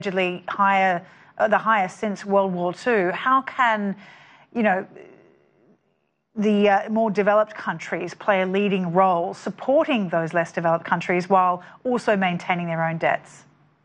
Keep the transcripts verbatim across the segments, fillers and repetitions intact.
allegedly higher, uh, the highest since World War Two. How can, you know, the uh, more developed countries play a leading role supporting those less developed countries while also maintaining their own debts?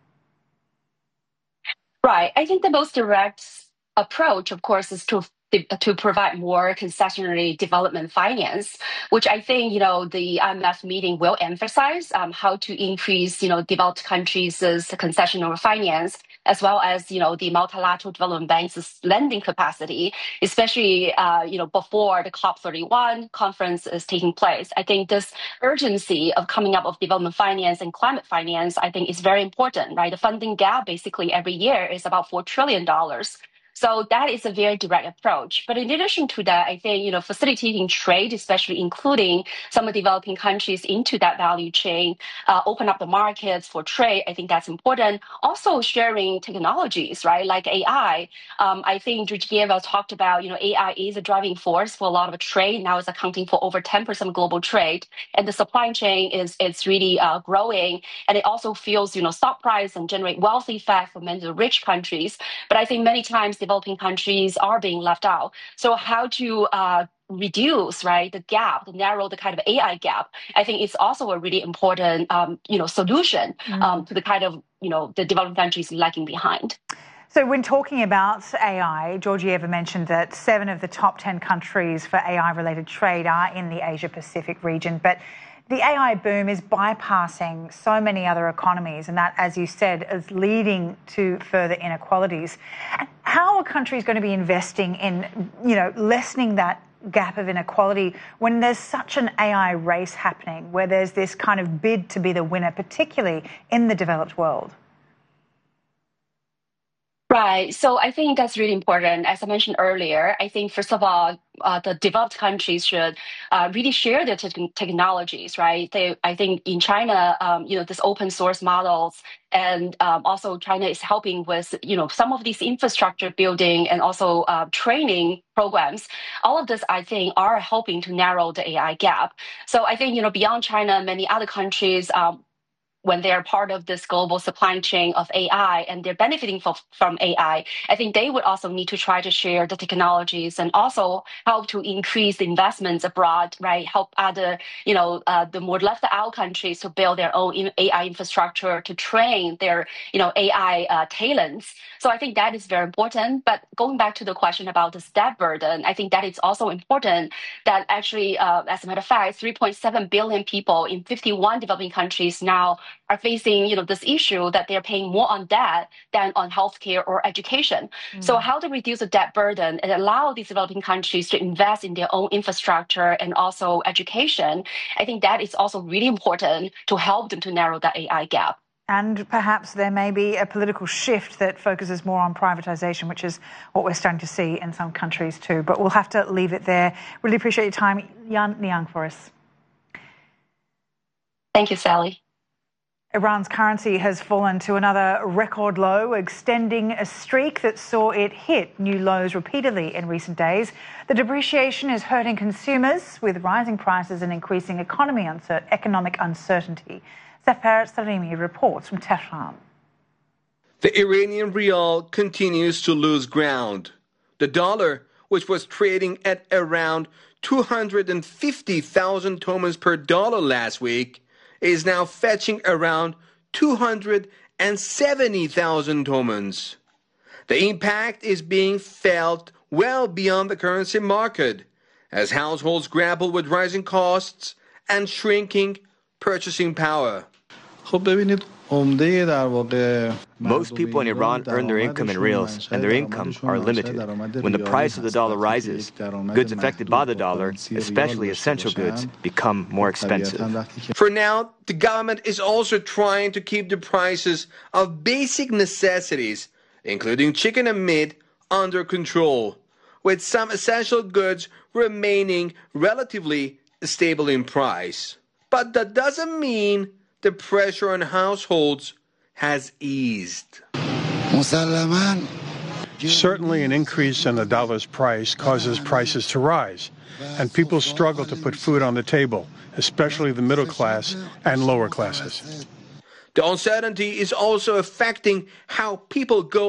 Right. I think the most direct approach, of course, is to to provide more concessionary development finance, which I think, you know, the I M F meeting will emphasize um, how to increase, you know, developed countries' concessionary finance, as well as, you know, the multilateral development banks' lending capacity, especially, uh, you know, before the COP thirty-one conference is taking place. I think this urgency of coming up with development finance and climate finance, I think is very important, right? The funding gap basically every year is about four trillion dollars. So that is a very direct approach. But in addition to that, I think, you know, facilitating trade, especially including some of the developing countries into that value chain, uh, open up the markets for trade, I think that's important. Also sharing technologies, right, like A I. Um, I think Georgieva talked about, you know, A I is a driving force for a lot of trade. Now it's accounting for over ten percent of global trade. And the supply chain is it's really uh, growing. And it also fuels, you know, stock price and generate wealth effect for many of the rich countries. But I think many times developing countries are being left out. So how to uh, reduce, right, the gap, to narrow the kind of A I gap, I think it's also a really important, um, you know, solution um, mm-hmm. to the kind of, you know, the developing countries lagging behind. So when talking about A I, Georgieva mentioned that seven of the top ten countries for A I-related trade are in the Asia-Pacific region, but the A I boom is bypassing so many other economies, and that, as you said, is leading to further inequalities. How are countries going to be investing in, you know, lessening that gap of inequality when there's such an A I race happening, where there's this kind of bid to be the winner, particularly in the developed world? Right. So I think that's really important. As I mentioned earlier, I think, first of all, uh, the developed countries should uh, really share their te- technologies, right? They, I think in China, um, you know, this open source models, and um, also China is helping with, you know, some of these infrastructure building and also uh, training programs. All of this, I think, are helping to narrow the A I gap. So I think, you know, beyond China, many other countries, um, when they're part of this global supply chain of A I and they're benefiting from, from A I, I think they would also need to try to share the technologies and also help to increase the investments abroad, right? Help other, you know, uh, the more left out countries to build their own A I infrastructure, to train their, you know, A I uh, talents. So I think that is very important. But going back to the question about the debt burden, I think that it's also important that actually, uh, as a matter of fact, three point seven billion people in fifty-one developing countries now are facing, you know, this issue that they're paying more on debt than on healthcare or education. Mm. So how to reduce the debt burden and allow these developing countries to invest in their own infrastructure and also education, I think that is also really important to help them to narrow that A I gap. And perhaps there may be a political shift that focuses more on privatisation, which is what we're starting to see in some countries too. But we'll have to leave it there. Really appreciate your time. Yan Liang for us. Thank you, Sally. Iran's currency has fallen to another record low, extending a streak that saw it hit new lows repeatedly in recent days. The depreciation is hurting consumers with rising prices and increasing economy uncer- economic uncertainty. Zafer Salimi reports from Tehran. The Iranian rial continues to lose ground. The dollar, which was trading at around two hundred fifty thousand tomans per dollar last week, is now fetching around two hundred seventy thousand tomans. The impact is being felt well beyond the currency market as households grapple with rising costs and shrinking purchasing power. Most people in Iran earn their income in reals, and their income are limited. When the price of the dollar rises, goods affected by the dollar, especially essential goods, become more expensive. For now, the government is also trying to keep the prices of basic necessities, including chicken and meat, under control, with some essential goods remaining relatively stable in price. But that doesn't mean the pressure on households has eased. Certainly an increase in the dollar's price causes prices to rise, and people struggle to put food on the table, especially the middle class and lower classes. The uncertainty is also affecting how people go